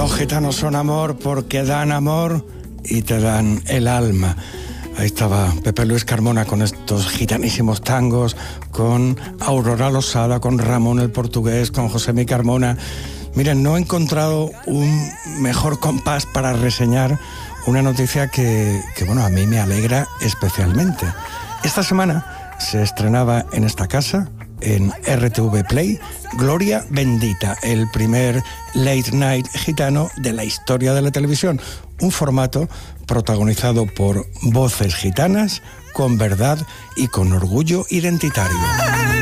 Los gitanos son amor porque dan amor y te dan el alma. Ahí estaba Pepe Luis Carmona con estos gitanísimos tangos, con Aurora Losada, con Ramón el Portugués, con Josemi Carmona. Miren, no he encontrado un mejor compás para reseñar una noticia que bueno, a mí me alegra especialmente. Esta semana se estrenaba en esta casa, en RTV Play, Gloria Bendita, el primer late night gitano de la historia de la televisión. Un formato protagonizado por voces gitanas, con verdad y con orgullo identitario.